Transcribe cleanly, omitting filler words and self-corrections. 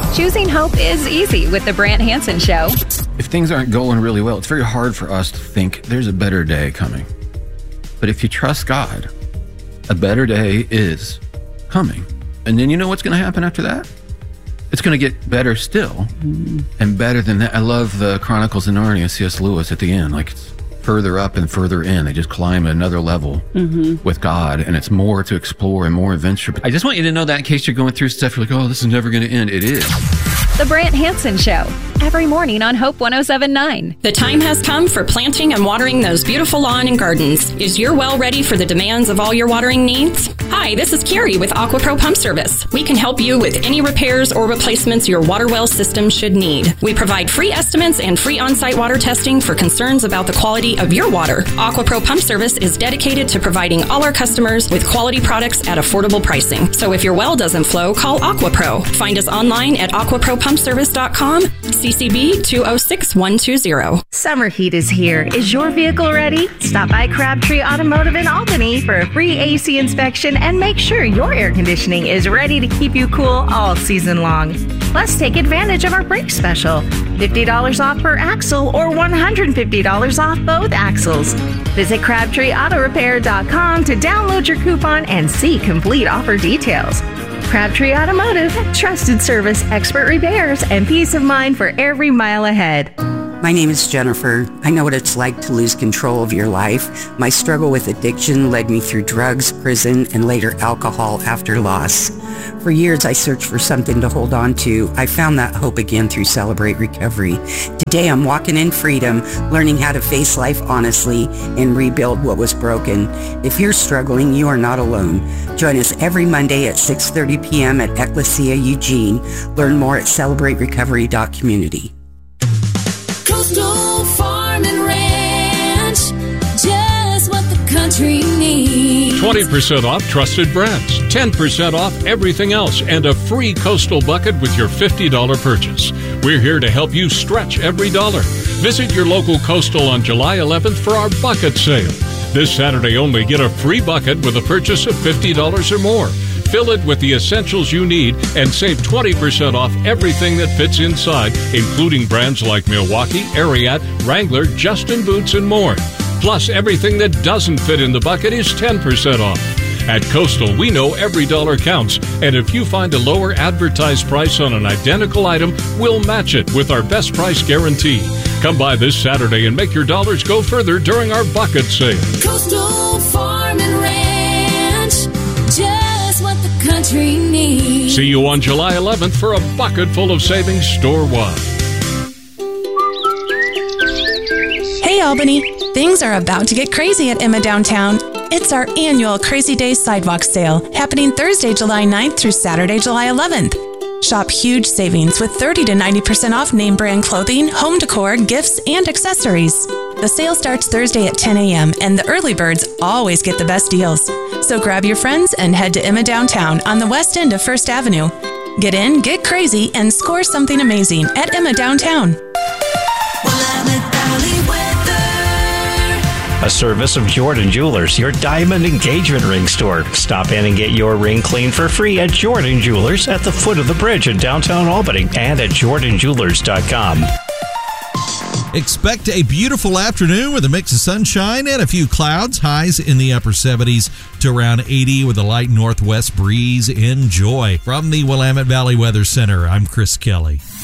Choosing hope is easy with the Brant Hansen Show. If things aren't going really well, it's very hard for us to think there's a better day coming. But if you trust God, a better day is coming. And then you know what's going to happen after that? It's going to get better still and better than that. I love the Chronicles of Narnia, C.S. Lewis at the end. Like, it's further up and further in. They just climb another level with God, and it's more to explore and more adventure. I just want you to know that in case you're going through stuff, you're like, oh, this is never going to end. It is. The Brant Hansen Show, every morning on Hope 107.9. The time has come for planting and watering those beautiful lawn and gardens. Is your well ready for the demands of all your watering needs? Hi, this is Carrie with AquaPro Pump Service. We can help you with any repairs or replacements your water well system should need. We provide free estimates and free on-site water testing for concerns about the quality of your water. AquaPro Pump Service is dedicated to providing all our customers with quality products at affordable pricing. So if your well doesn't flow, call AquaPro. Find us online at aquapropumpservice.com, CCB 206120. Summer heat is here. Is your vehicle ready? Stop by Crabtree Automotive in Albany for a free AC inspection and make sure your air conditioning is ready to keep you cool all season long. Plus, take advantage of our brake special. $50 off per axle or $150 off both axles. Visit CrabtreeAutoRepair.com to download your coupon and see complete offer details. Crabtree Automotive, trusted service, expert repairs, and peace of mind for every mile ahead. My name is Jennifer. I know what it's like to lose control of your life. My struggle with addiction led me through drugs, prison, and later alcohol after loss. For years, I searched for something to hold on to. I found that hope again through Celebrate Recovery. Today, I'm walking in freedom, learning how to face life honestly and rebuild what was broken. If you're struggling, you are not alone. Join us every Monday at 6:30 p.m. at Ecclesia Eugene. Learn more at celebraterecovery.community. Coastal Farm and Ranch, just what the country needs. 20% off trusted brands, 10% off everything else, and a free Coastal bucket with your $50 purchase. We're here to help you stretch every dollar. Visit your local Coastal on July 11th for our bucket sale. This Saturday only, get a free bucket with a purchase of $50 or more. Fill it with the essentials you need and save 20% off everything that fits inside, including brands like Milwaukee, Ariat, Wrangler, Justin Boots, and more. Plus, everything that doesn't fit in the bucket is 10% off. At Coastal, we know every dollar counts, and if you find a lower advertised price on an identical item, we'll match it with our best price guarantee. Come by this Saturday and make your dollars go further during our bucket sale. Coastal Farm and Ranch, just what the country needs. See you on July 11th for a bucket full of savings store-wide. Hey Albany, things are about to get crazy at Emma Downtown. It's our annual Crazy Days Sidewalk Sale, happening Thursday, July 9th through Saturday, July 11th. Shop huge savings with 30 to 90% off name brand clothing, home decor, gifts, and accessories. The sale starts Thursday at 10 a.m., and the early birds always get the best deals. So grab your friends and head to Emma Downtown on the west end of First Avenue. Get in, get crazy, and score something amazing at Emma Downtown. A service of Jordan Jewelers, your diamond engagement ring store. Stop in and get your ring cleaned for free at Jordan Jewelers at the foot of the bridge in downtown Albany and at jordanjewelers.com. Expect a beautiful afternoon with a mix of sunshine and a few clouds. Highs in the upper 70s to around 80 with a light northwest breeze. Enjoy. From the Willamette Valley Weather Center, I'm Chris Kelly.